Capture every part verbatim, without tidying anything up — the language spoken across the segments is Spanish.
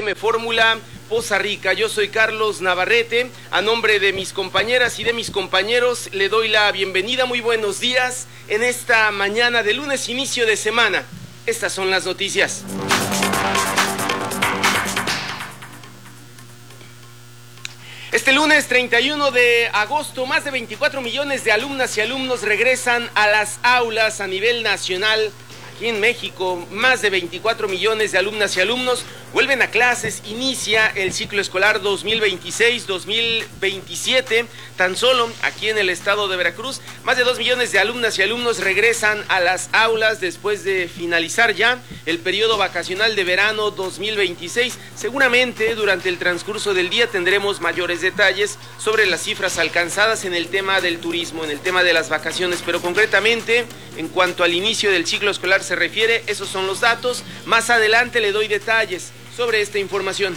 M Fórmula Poza Rica. Yo soy Carlos Navarrete. A nombre de mis compañeras y de mis compañeros le doy la bienvenida. Muy buenos días en esta mañana de lunes, inicio de semana. Estas son las noticias. Este lunes treinta y uno de agosto, más de veinticuatro millones de alumnas y alumnos regresan a las aulas a nivel nacional. Aquí en México, más de veinticuatro millones de alumnas y alumnos vuelven a clases. Inicia el ciclo escolar dos mil veintiséis dos mil veintisiete. Tan solo aquí en el estado de Veracruz, más de dos millones de alumnas y alumnos regresan a las aulas después de finalizar ya el periodo vacacional de verano dos mil veintiséis. Seguramente durante el transcurso del día tendremos mayores detalles sobre las cifras alcanzadas en el tema del turismo, en el tema de las vacaciones, pero concretamente en cuanto al inicio del ciclo escolar se refiere, esos son los datos. Más adelante le doy detalles sobre esta información.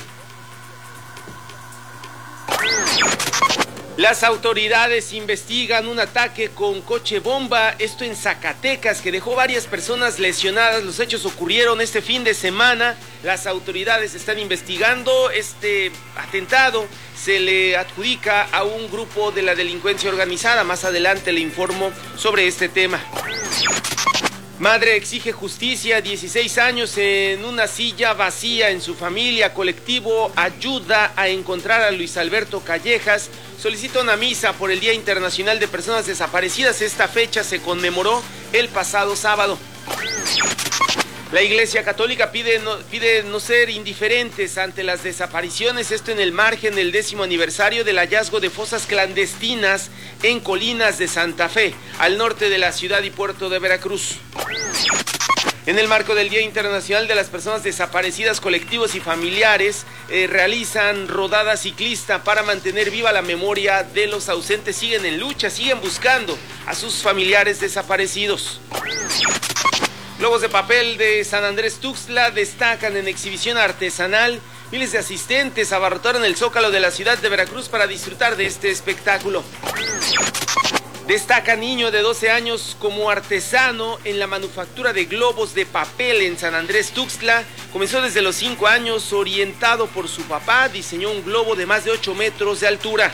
Las autoridades investigan un ataque con coche bomba, esto en Zacatecas, que dejó varias personas lesionadas. Los hechos ocurrieron este fin de semana. Las autoridades están investigando este atentado. Se le adjudica a un grupo de la delincuencia organizada. Más adelante le informo sobre este tema. Madre exige justicia, dieciséis años en una silla vacía en su familia. Colectivo ayuda a encontrar a Luis Alberto Callejas. Solicita una misa por el Día Internacional de Personas Desaparecidas. Esta fecha se conmemoró el pasado sábado. La Iglesia Católica pide no, pide no ser indiferentes ante las desapariciones, esto en el margen del décimo aniversario del hallazgo de fosas clandestinas en Colinas de Santa Fe, al norte de la ciudad y puerto de Veracruz. En el marco del Día Internacional de las Personas Desaparecidas, colectivos y familiares eh, realizan rodada ciclista para mantener viva la memoria de los ausentes. Siguen en lucha, siguen buscando a sus familiares desaparecidos. Globos de papel de San Andrés Tuxtla destacan en exhibición artesanal. Miles de asistentes abarrotaron el zócalo de la ciudad de Veracruz para disfrutar de este espectáculo. Destaca niño de doce años como artesano en la manufactura de globos de papel en San Andrés Tuxtla. Comenzó desde los cinco años, orientado por su papá, diseñó un globo de más de ocho metros de altura.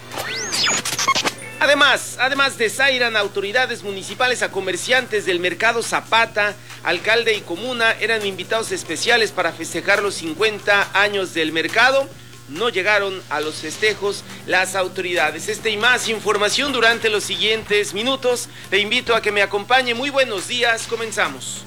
Además, además desairan autoridades municipales a comerciantes del mercado Zapata. Alcalde y comuna eran invitados especiales para festejar los cincuenta años del mercado. No llegaron a los festejos las autoridades. Esta y más información durante los siguientes minutos. Te invito a que me acompañe. Muy buenos días, comenzamos.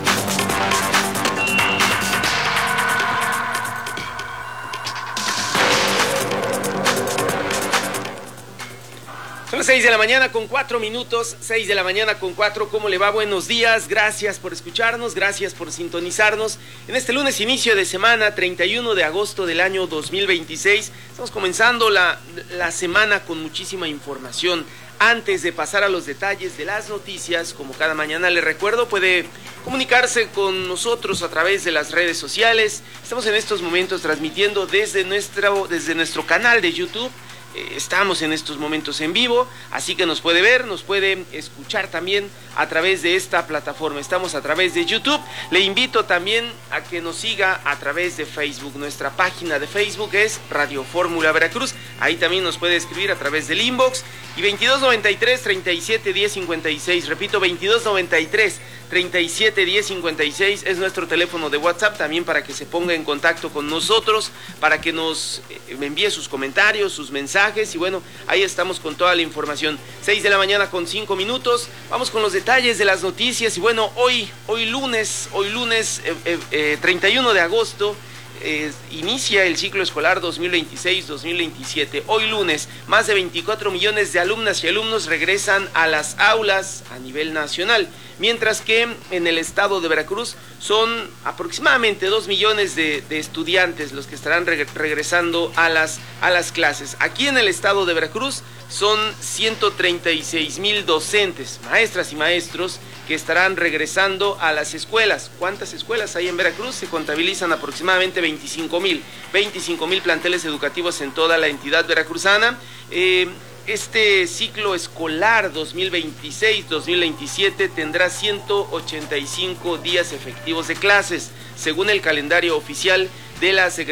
Son las seis de la mañana con cuatro minutos, seis de la mañana con cuatro. ¿Cómo le va? Buenos días, gracias por escucharnos, gracias por sintonizarnos. En este lunes, inicio de semana, treinta y uno de agosto del año dos mil veintiséis. Estamos comenzando la, la semana con muchísima información. Antes de pasar a los detalles de las noticias, como cada mañana le recuerdo, puede comunicarse con nosotros a través de las redes sociales. Estamos en estos momentos transmitiendo desde nuestro, desde nuestro canal de YouTube. Estamos en estos momentos en vivo, así que nos puede ver, nos puede escuchar también a través de esta plataforma. Estamos a través de YouTube. Le invito también a que nos siga a través de Facebook. Nuestra página de Facebook es Radio Fórmula Veracruz. Ahí también nos puede escribir a través del inbox. Y veintidós noventa y tres, treinta y siete, diez, cincuenta y seis. Repito, veintidós noventa y tres, treinta y siete, diez, cincuenta y seis es nuestro teléfono de WhatsApp, también para que se ponga en contacto con nosotros, para que nos envíe sus comentarios, sus mensajes, y bueno, ahí estamos con toda la información. seis de la mañana con cinco minutos, vamos con los detalles de las noticias. Y bueno, hoy, hoy lunes, hoy lunes eh, eh, eh, treinta y uno de agosto, Eh, inicia el ciclo escolar dos mil veintiséis dos mil veintisiete. Hoy lunes, más de veinticuatro millones de alumnas y alumnos regresan a las aulas a nivel nacional, mientras que en el estado de Veracruz son aproximadamente dos millones de, de estudiantes los que estarán reg regresando a las, a las clases. Aquí en el estado de Veracruz son ciento treinta y seis mil docentes, maestras y maestros, que estarán regresando a las escuelas. ¿Cuántas escuelas hay en Veracruz? Se contabilizan aproximadamente veinticinco mil, veinticinco mil planteles educativos en toda la entidad veracruzana. Eh, Este ciclo escolar dos mil veintiséis dos mil veintisiete tendrá ciento ochenta y cinco días efectivos de clases, según el calendario oficial de la Secretaría